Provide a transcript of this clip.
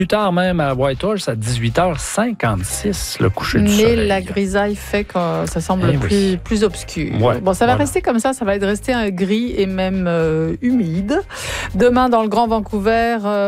Plus tard même à Whitehorse, à 18h56, le coucher du soleil. Mais la grisaille fait que ça semble plus obscur. Ouais, bon, ça va rester comme ça va rester un gris et même humide. Demain, dans le Grand Vancouver...